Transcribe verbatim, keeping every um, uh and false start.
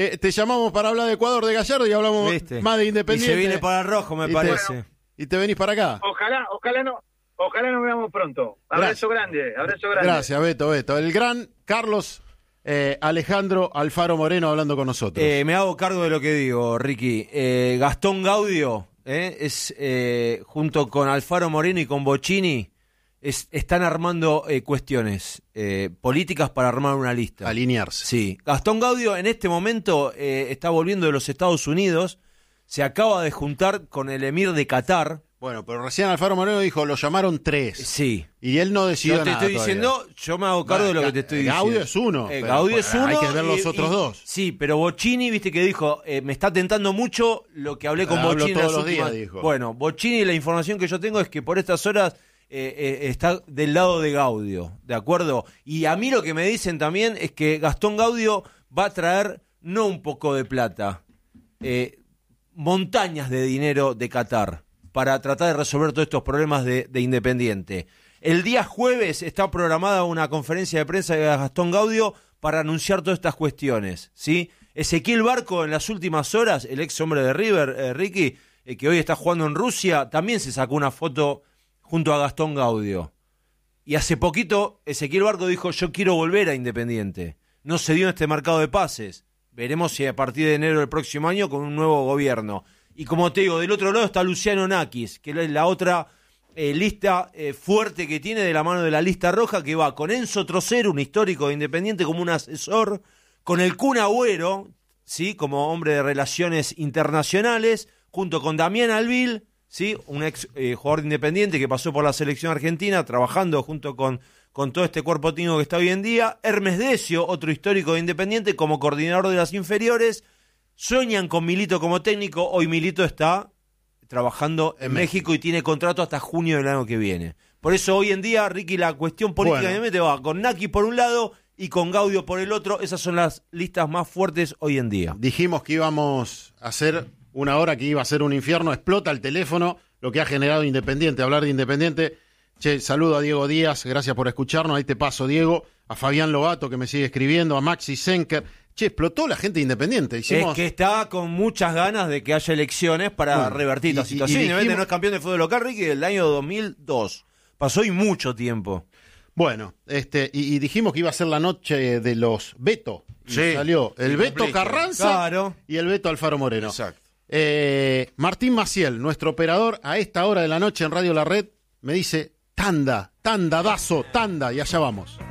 Eh, te llamamos para hablar de Ecuador, de Gallardo, y hablamos ¿Viste? más de Independiente. Y se viene para el rojo, me y parece. Te, y te venís para acá. Ojalá, ojalá no, ojalá nos veamos pronto. Abrazo grande, abrazo grande. Gracias, Beto, Beto. El gran Carlos eh, Alejandro Alfaro Moreno hablando con nosotros. Eh, me hago cargo de lo que digo, Ricky. Eh, Gastón Gaudio, eh, es eh, junto con Alfaro Moreno y con Bocchini, es, están armando eh, cuestiones eh, políticas para armar una lista. Alinearse. Sí. Gastón Gaudio en este momento eh, está volviendo de los Estados Unidos, se acaba de juntar con el emir de Qatar. Bueno, pero recién Alfaro Moreno dijo, lo llamaron tres. Sí. Y él no decidió Yo te nada estoy todavía. diciendo, yo me hago cargo Bueno, de lo que te estoy diciendo. Gaudio es uno. Eh, pero, Gaudio pues, es uno. Hay que ver los y, otros y, dos. Sí, pero Bocchini, viste que dijo, eh, me está tentando mucho lo que hablé con Hablo Bocchini. todos las los últimas- días, dijo. Bueno, Bocchini, la información que yo tengo es que por estas horas eh, eh, está del lado de Gaudio, ¿de acuerdo? Y a mí lo que me dicen también es que Gastón Gaudio va a traer no un poco de plata, eh, montañas de dinero de Qatar para tratar de resolver todos estos problemas de, de Independiente. El día jueves está programada una conferencia de prensa de Gastón Gaudio para anunciar todas estas cuestiones, ¿sí? Ezequiel Barco en las últimas horas, el ex hombre de River, eh, Ricky, eh, que hoy está jugando en Rusia, también se sacó una foto junto a Gastón Gaudio. Y hace poquito Ezequiel Barco dijo, yo quiero volver a Independiente. No se dio en este mercado de pases. Veremos si a partir de enero del próximo año con un nuevo gobierno. Y como te digo, del otro lado está Luciano Nakis, que es la otra eh, lista eh, fuerte que tiene de la mano de la lista roja, que va con Enzo Trocero, un histórico de Independiente, como un asesor, con el Kun Agüero, ¿sí? Como hombre de relaciones internacionales, junto con Damián Alvil, ¿sí? Un ex eh, jugador de Independiente que pasó por la selección argentina, trabajando junto con, con todo este cuerpo técnico que está hoy en día. Hermes Decio, otro histórico de Independiente, como coordinador de las inferiores. Sueñan con Milito como técnico. Hoy Milito está trabajando en, en México. México y tiene contrato hasta junio del año que viene. Por eso hoy en día, Ricky, la cuestión política Bueno. de va con Naki por un lado y con Gaudio por el otro. Esas son las listas más fuertes hoy en día. Dijimos que íbamos a hacer una hora que iba a ser un infierno. Explota el teléfono, lo que ha generado Independiente, hablar de Independiente. Che, saludo a Diego Díaz, gracias por escucharnos. Ahí te paso, Diego. A Fabián Lobato, que me sigue escribiendo. A Maxi Senker. Che, explotó la gente de Independiente. Hicimos... Es que está con muchas ganas de que haya elecciones para bueno, revertir la y, situación. y, y Independiente dijimos... no es campeón de fútbol local, Ricky, del año dos mil dos. Pasó y mucho tiempo. Bueno, este, y, y dijimos que iba a ser la noche de los Beto. Y Sí. salió el Sí, Beto cumpliste. Carranza Claro. y el Beto Alfaro Moreno. Exacto. Eh, Martín Maciel, nuestro operador, a esta hora de la noche en Radio La Red, me dice, tanda, tanda, dazo, tanda, y allá vamos.